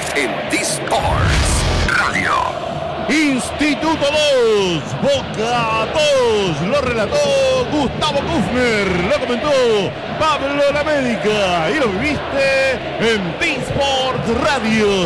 en D-Sports Radio. Instituto 2, Boca 2, lo relató Gustavo Kufner, lo comentó Pablo Lamédica y lo viviste en D-Sports Radio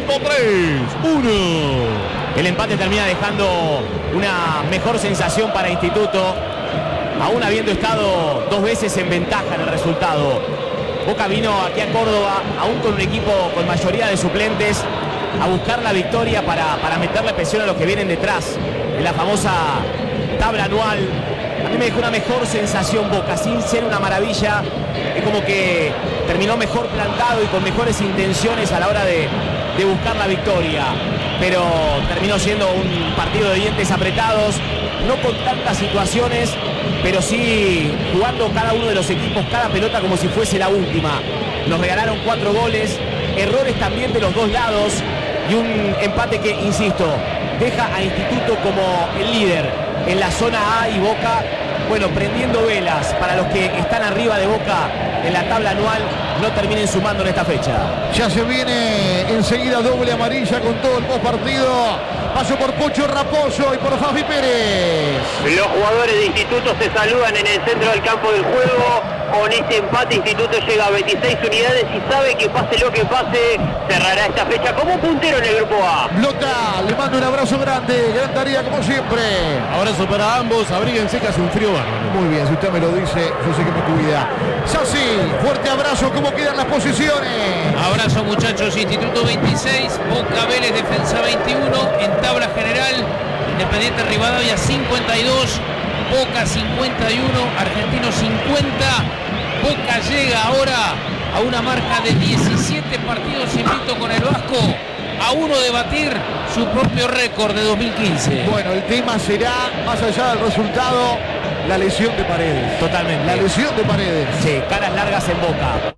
103.1. El empate termina dejando una mejor sensación para Instituto, aún habiendo estado 2 veces en ventaja en el resultado. Boca vino aquí a Córdoba, aún con un equipo con mayoría de suplentes, a buscar la victoria para meterle presión a los que vienen detrás en la famosa tabla anual. A mí me dejó una mejor sensación Boca, sin ser una maravilla. Es como que terminó mejor plantado y con mejores intenciones a la hora de buscar la victoria. Pero terminó siendo un partido de dientes apretados, no con tantas situaciones, pero sí jugando cada uno de los equipos, cada pelota como si fuese la última. Nos regalaron 4 goles, errores también de los dos lados y un empate que, insisto, deja a Instituto como el líder en la zona A y Boca, bueno, prendiendo velas para los que están arriba de Boca en la tabla anual, no terminen sumando en esta fecha. Ya se viene enseguida doble amarilla con todo el postpartido. Paso por Pocho Raposo y por Fabi Pérez. Los jugadores de Instituto se saludan en el centro del campo del juego. Con este empate Instituto llega a 26 unidades y sabe que pase lo que pase, cerrará esta fecha como puntero en el grupo A. Blota, le mando un abrazo grande, gran tarea como siempre. Abrazo para ambos, abríguense que hace un frío bárbaro. Muy bien, si usted me lo dice, yo sé que me cuida. Sassi, fuerte abrazo, ¿cómo quedan las posiciones? Abrazo muchachos, Instituto 26, Boca Vélez Defensa 21, en tabla general, Independiente Rivadavia 52, Boca 51, Argentino 50, Boca llega ahora a una marca de 17 partidos invicto con el Vasco, a uno de batir su propio récord de 2015. Bueno, el tema será, más allá del resultado, la lesión de Paredes. Totalmente. La lesión de Paredes. Sí, caras largas en Boca.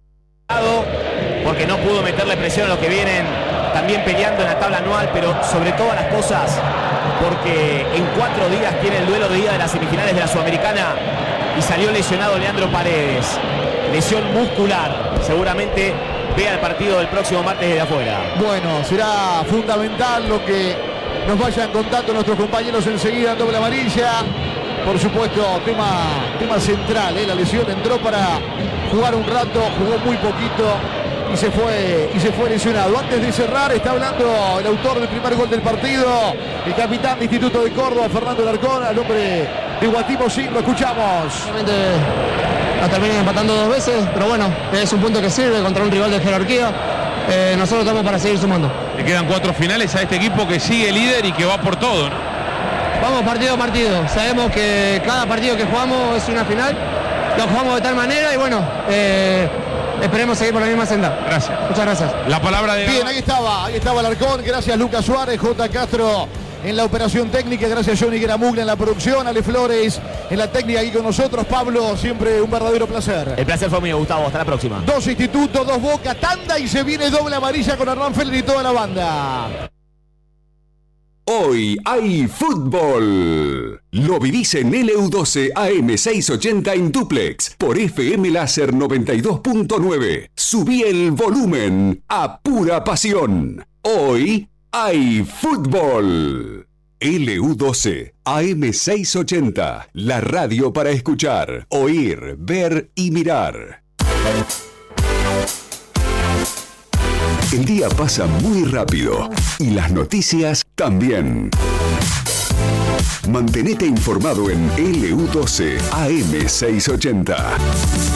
Porque no pudo meterle presión a los que vienen también peleando en la tabla anual, pero sobre todas las cosas, porque en 4 días tiene el duelo de ida de las semifinales de la Sudamericana y salió lesionado Leandro Paredes. Lesión muscular. Seguramente vea el partido del próximo martes desde afuera. Bueno, será fundamental lo que nos vayan contando nuestros compañeros enseguida en doble amarilla. Por supuesto, tema central, la lesión entró para jugar un rato, jugó muy poquito y se fue lesionado. Antes de cerrar, está hablando el autor del primer gol del partido, el capitán de Instituto de Córdoba, Fernando Alarcón, al hombre de Guatimo Sin, lo escuchamos. La terminan empatando 2 veces, pero bueno, es un punto que sirve contra un rival de jerarquía. Nosotros estamos para seguir sumando. Le quedan 4 finales a este equipo que sigue líder y que va por todo, ¿no? Vamos partido a partido. Sabemos que cada partido que jugamos es una final. Lo jugamos de tal manera y bueno, esperemos seguir por la misma senda. Gracias. Muchas gracias. La palabra de... Bien, ahí estaba Alarcón. Gracias Lucas Suárez, J. Castro en la operación técnica. Gracias Johnny Gramuglia en la producción. Ale Flores en la técnica aquí con nosotros. Pablo, siempre un verdadero placer. El placer fue mío, Gustavo. Hasta la próxima. 2 Instituto, 2 Boca, tanda y se viene doble amarilla con Hernán Feller y toda la banda. Hoy hay fútbol. Lo vivís en LU12 AM680 en duplex por FM Láser 92.9. Subí el volumen a pura pasión. Hoy hay fútbol. LU12 AM680. La radio para escuchar, oír, ver y mirar. El día pasa muy rápido y las noticias también. Mantenete informado en LU12 AM680.